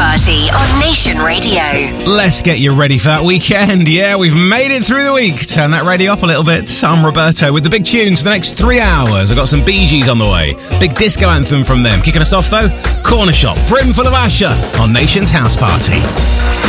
Party on Nation Radio. Let's get you ready for that weekend. Yeah, we've made it through the week. Turn that radio up a little bit. I'm Roberto with the big tunes for the next 3 hours. I've got some Bee Gees on the way. Big disco anthem from them. Kicking us off though, Corner Shop, brim full of Asher on Nation's House Party.